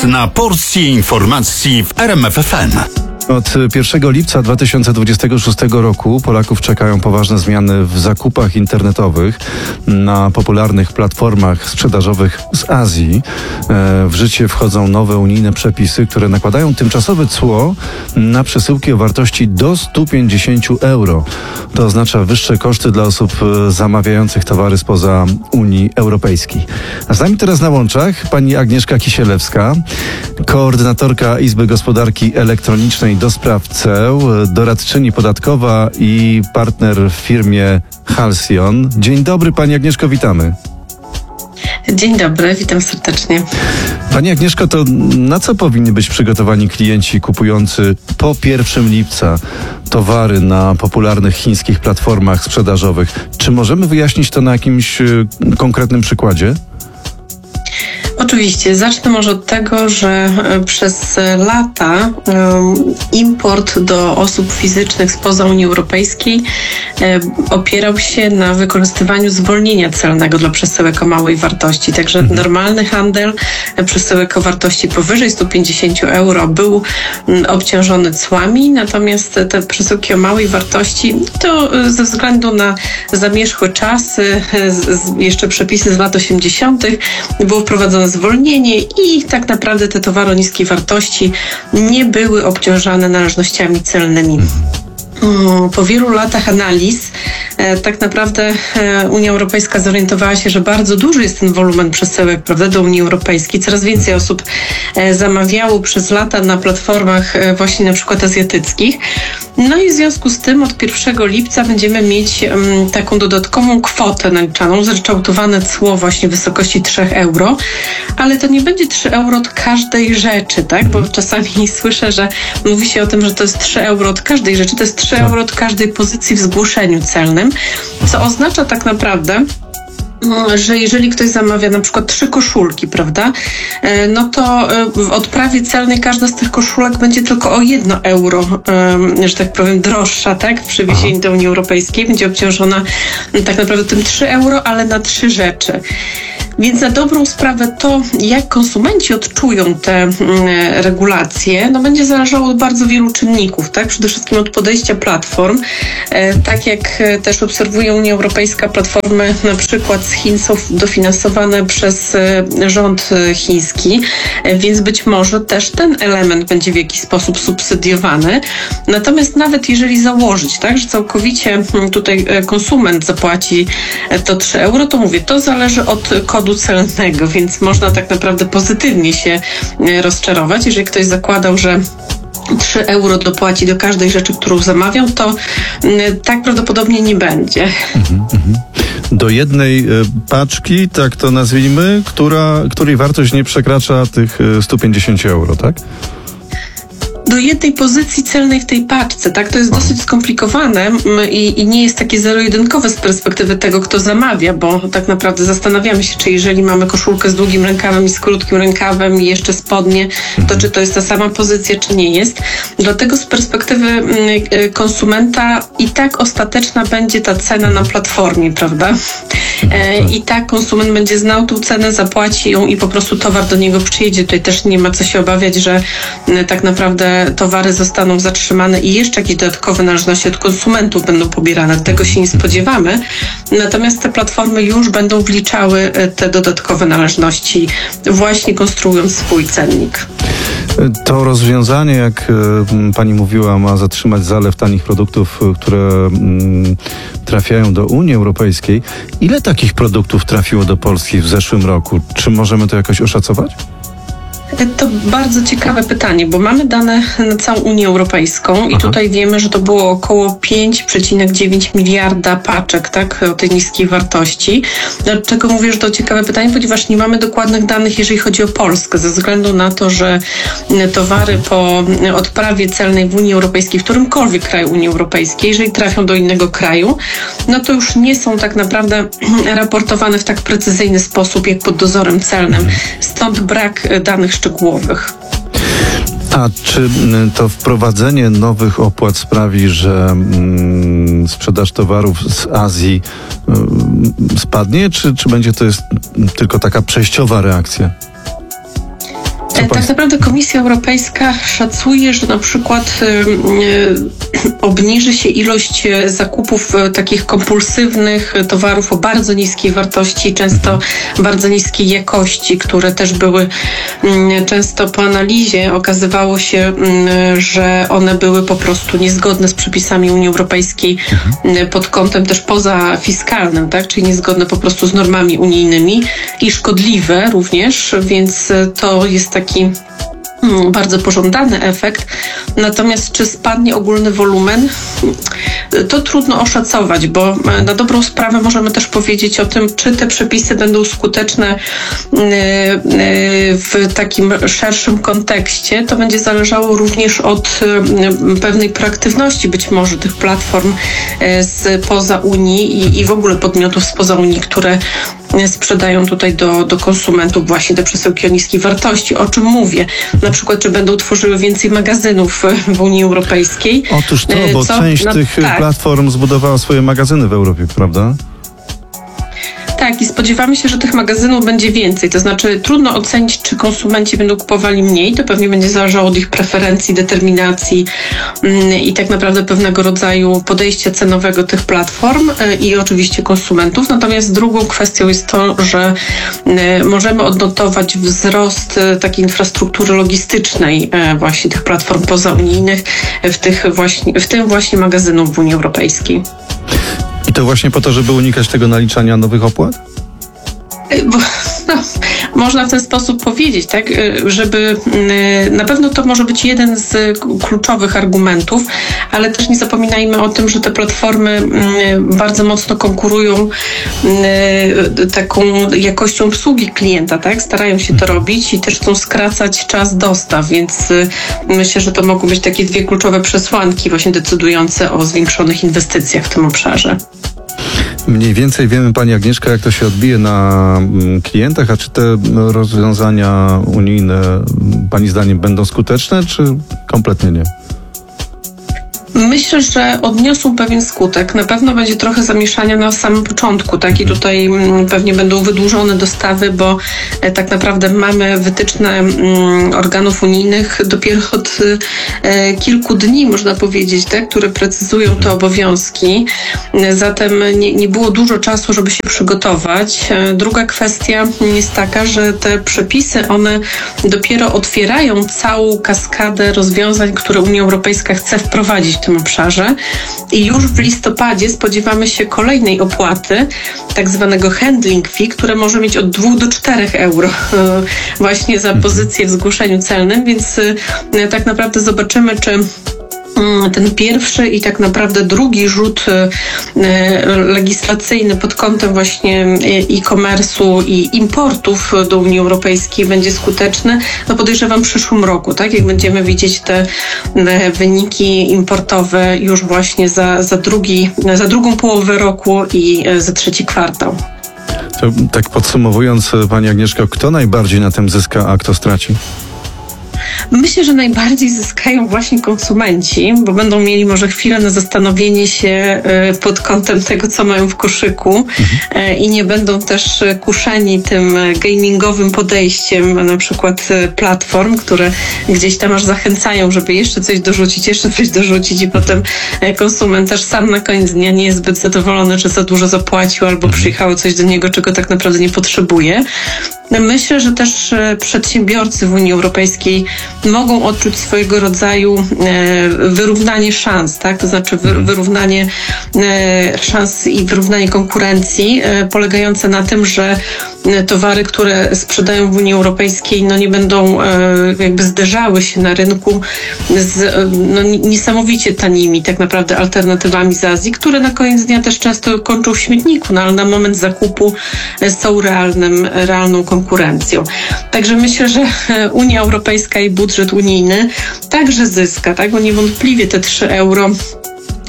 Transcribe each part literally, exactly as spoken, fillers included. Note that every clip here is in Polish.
Na porcję informacji w R M F F M. Od pierwszego lipca dwa tysiące dwudziestego szóstego roku Polaków czekają poważne zmiany w zakupach internetowych na popularnych platformach sprzedażowych z Azji. W życie wchodzą nowe unijne przepisy, które nakładają tymczasowe cło na przesyłki o wartości do stu pięćdziesięciu euro. To oznacza wyższe koszty dla osób zamawiających towary spoza Unii Europejskiej. A z nami teraz na łączach pani Agnieszka Kisielewska, koordynatorka Izby Gospodarki Elektronicznej do spraw ceł, doradczyni podatkowa i partner w firmie Halcyon. Dzień dobry pani Agnieszko, witamy. Dzień dobry, witam serdecznie. Pani Agnieszko, to na co powinni być przygotowani klienci kupujący po pierwszego lipca towary na popularnych chińskich platformach sprzedażowych? Czy możemy wyjaśnić to na jakimś y, konkretnym przykładzie? Oczywiście. Zacznę może od tego, że przez lata import do osób fizycznych spoza Unii Europejskiej opierał się na wykorzystywaniu zwolnienia celnego dla przesyłek o małej wartości. Także mhm. normalny handel przesyłek o wartości powyżej stu pięćdziesięciu euro był obciążony cłami, natomiast te przesyłki o małej wartości to ze względu na zamierzchłe czasy, jeszcze przepisy z lat osiemdziesiątych było wprowadzone zwolnienie i tak naprawdę te towary o niskiej wartości nie były obciążane należnościami celnymi. Po wielu latach analiz tak naprawdę Unia Europejska zorientowała się, że bardzo duży jest ten wolumen przesyłek, prawda, do Unii Europejskiej. Coraz więcej osób zamawiało przez lata na platformach właśnie na przykład azjatyckich. No i w związku z tym od pierwszego lipca będziemy mieć um, taką dodatkową kwotę naliczaną, zryczałtowane cło właśnie w wysokości trzech euro, ale to nie będzie trzy euro od każdej rzeczy, tak? Bo czasami słyszę, że mówi się o tym, że to jest trzy euro od każdej rzeczy, to jest trzy euro od każdej pozycji w zgłoszeniu celnym, co oznacza tak naprawdę, że jeżeli ktoś zamawia na przykład trzy koszulki, prawda, no to w odprawie celnej każda z tych koszulek będzie tylko o jedno euro, że tak powiem, droższa, tak, w przywiezieniu do Unii Europejskiej. Będzie obciążona tak naprawdę tym trzy euro, ale na trzy rzeczy. Więc na dobrą sprawę to, jak konsumenci odczują te y, regulacje, no będzie zależało od bardzo wielu czynników, tak? Przede wszystkim od podejścia platform. E, tak jak też obserwuje Unia Europejska, platformy na przykład z Chin są dofinansowane przez y, rząd chiński, e, więc być może też ten element będzie w jakiś sposób subsydiowany. Natomiast nawet jeżeli założyć, tak, że całkowicie tutaj konsument zapłaci to trzy euro, to mówię, to zależy od kodu celnego, więc można tak naprawdę pozytywnie się rozczarować. Jeżeli ktoś zakładał, że trzy euro dopłaci do każdej rzeczy, którą zamawiał, to tak prawdopodobnie nie będzie. Mhm, mhm. Do jednej paczki, tak to nazwijmy, która, której wartość nie przekracza tych stu pięćdziesięciu euro, tak? Do jednej pozycji celnej w tej paczce, tak? To jest dosyć skomplikowane i, i nie jest takie zero-jedynkowe z perspektywy tego, kto zamawia, bo tak naprawdę zastanawiamy się, czy jeżeli mamy koszulkę z długim rękawem i z krótkim rękawem i jeszcze spodnie, to czy to jest ta sama pozycja, czy nie jest. Dlatego z perspektywy konsumenta i tak ostateczna będzie ta cena na platformie, prawda? I tak konsument będzie znał tą cenę, zapłaci ją i po prostu towar do niego przyjedzie. Tutaj też nie ma co się obawiać, że tak naprawdę towary zostaną zatrzymane i jeszcze jakieś dodatkowe należności od konsumentów będą pobierane. Tego się nie spodziewamy. Natomiast te platformy już będą wliczały te dodatkowe należności, właśnie konstruując swój cennik. To rozwiązanie, jak pani mówiła, ma zatrzymać zalew tanich produktów, które trafiają do Unii Europejskiej. Ile takich produktów trafiło do Polski w zeszłym roku? Czy możemy to jakoś oszacować? To bardzo ciekawe pytanie, bo mamy dane na całą Unię Europejską i Aha. tutaj wiemy, że to było około pięć przecinek dziewięć miliarda paczek, tak, o tej niskiej wartości. Dlaczego mówię, że to ciekawe pytanie? Ponieważ nie mamy dokładnych danych, jeżeli chodzi o Polskę, ze względu na to, że towary po odprawie celnej w Unii Europejskiej, w którymkolwiek kraju Unii Europejskiej, jeżeli trafią do innego kraju, no to już nie są tak naprawdę raportowane w tak precyzyjny sposób, jak pod dozorem celnym. Stąd brak danych szczegółowych. A czy to wprowadzenie nowych opłat sprawi, że mm, sprzedaż towarów z Azji mm, spadnie, czy, czy będzie to jest tylko taka przejściowa reakcja? Tak państw... naprawdę Komisja Europejska szacuje, że na przykład yy, obniży się ilość zakupów yy, takich kompulsywnych towarów o bardzo niskiej wartości, często bardzo niskiej jakości, które też były yy, często po analizie okazywało się, yy, że one były po prostu niezgodne z przepisami Unii Europejskiej yy, pod kątem też pozafiskalnym, tak? Czyli niezgodne po prostu z normami unijnymi i szkodliwe również, więc yy, to jest taki bardzo pożądany efekt. Natomiast czy spadnie ogólny wolumen? To trudno oszacować, bo na dobrą sprawę możemy też powiedzieć o tym, czy te przepisy będą skuteczne w takim szerszym kontekście. To będzie zależało również od pewnej proaktywności być może tych platform spoza Unii i, i w ogóle podmiotów spoza Unii, które sprzedają tutaj do, do konsumentów właśnie te przesyłki o niskiej wartości. O czym mówię? Na przykład, czy będą tworzyły więcej magazynów w Unii Europejskiej. Otóż to, bo Co? część no, tych tak. platform zbudowała swoje magazyny w Europie, prawda? Tak, i spodziewamy się, że tych magazynów będzie więcej. To znaczy trudno ocenić, czy konsumenci będą kupowali mniej. To pewnie będzie zależało od ich preferencji, determinacji yy, i tak naprawdę pewnego rodzaju podejścia cenowego tych platform yy, i oczywiście konsumentów. Natomiast drugą kwestią jest to, że yy, możemy odnotować wzrost yy, takiej infrastruktury logistycznej yy, właśnie tych platform pozaunijnych yy, w, tych właśnie, w tym właśnie magazynów w Unii Europejskiej. I to właśnie po to, żeby unikać tego naliczania nowych opłat? Bo, no, można w ten sposób powiedzieć, tak, żeby na pewno to może być jeden z kluczowych argumentów, ale też nie zapominajmy o tym, że te platformy bardzo mocno konkurują taką jakością obsługi klienta, tak, starają się to robić i też chcą skracać czas dostaw, więc myślę, że to mogą być takie dwie kluczowe przesłanki właśnie decydujące o zwiększonych inwestycjach w tym obszarze. Mniej więcej wiemy, pani Agnieszka, jak to się odbije na klientach, a czy te rozwiązania unijne pani zdaniem będą skuteczne, czy kompletnie nie? Myślę, że odniosą pewien skutek. Na pewno będzie trochę zamieszania na samym początku, tak? I tutaj pewnie będą wydłużone dostawy, bo tak naprawdę mamy wytyczne organów unijnych dopiero od kilku dni, można powiedzieć, tak? Które precyzują te obowiązki. Zatem nie, nie było dużo czasu, żeby się przygotować. Druga kwestia jest taka, że te przepisy, one dopiero otwierają całą kaskadę rozwiązań, które Unia Europejska chce wprowadzić w tym obszarze i już w listopadzie spodziewamy się kolejnej opłaty, tak zwanego handling fee, które może mieć od dwóch do czterech euro właśnie za pozycję w zgłoszeniu celnym, więc tak naprawdę zobaczymy, czy ten pierwszy i tak naprawdę drugi rzut legislacyjny pod kątem właśnie e-commerce'u i importów do Unii Europejskiej będzie skuteczny, no podejrzewam w przyszłym roku, tak? Jak będziemy widzieć te wyniki importowe już właśnie za, za, drugi, za drugą połowę roku i za trzeci kwartał. To tak podsumowując, pani Agnieszko, kto najbardziej na tym zyska, a kto straci? Myślę, że najbardziej zyskają właśnie konsumenci, bo będą mieli może chwilę na zastanowienie się pod kątem tego, co mają w koszyku mhm. i nie będą też kuszeni tym gamingowym podejściem na przykład platform, które gdzieś tam aż zachęcają, żeby jeszcze coś dorzucić, jeszcze coś dorzucić i potem konsument też sam na koniec dnia nie jest zbyt zadowolony, że za dużo zapłacił albo mhm. przyjechało coś do niego, czego tak naprawdę nie potrzebuje. Myślę, że też przedsiębiorcy w Unii Europejskiej mogą odczuć swojego rodzaju wyrównanie szans, tak? To znaczy wyrównanie szans i wyrównanie konkurencji polegające na tym, że towary, które sprzedają w Unii Europejskiej, no nie będą jakby zderzały się na rynku z no, niesamowicie tanimi tak naprawdę alternatywami z Azji, które na koniec dnia też często kończą w śmietniku, no ale na moment zakupu są realnym, realną konkurencją. Także myślę, że Unia Europejska i budżet unijny także zyska, tak? Bo niewątpliwie te trzy euro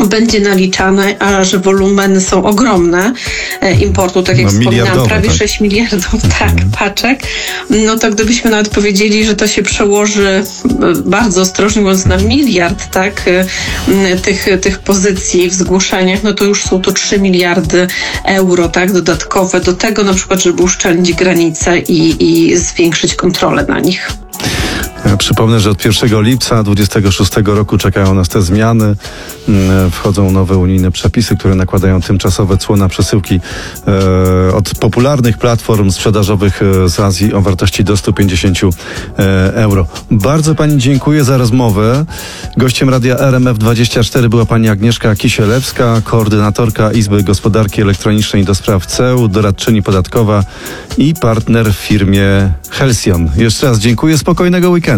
będzie naliczane, a że wolumeny są ogromne e, importu, tak jak No, wspominałam, prawie tak. sześć miliardów tak, paczek, no to gdybyśmy nawet powiedzieli, że to się przełoży e, bardzo ostrożnie mówiąc na miliard, tak, e, tych, tych pozycji w zgłoszeniach, no to już są to trzy miliardy euro, tak, dodatkowe do tego na przykład, żeby uszczelnić granice i, i zwiększyć kontrolę na nich. Ja przypomnę, że od pierwszego lipca dwudziestego szóstego roku czekają nas te zmiany. Wchodzą nowe unijne przepisy, które nakładają tymczasowe cło na przesyłki e, od popularnych platform sprzedażowych z Azji o wartości do stu pięćdziesięciu euro. Bardzo pani dziękuję za rozmowę. Gościem Radia R M F dwadzieścia cztery była pani Agnieszka Kisielewska, koordynatorka Izby Gospodarki Elektronicznej do spraw C E U, doradczyni podatkowa i partner w firmie Helsion. Jeszcze raz dziękuję, spokojnego weekendu.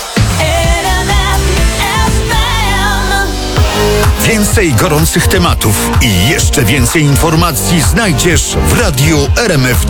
Więcej gorących tematów i jeszcze więcej informacji znajdziesz w Radiu R M F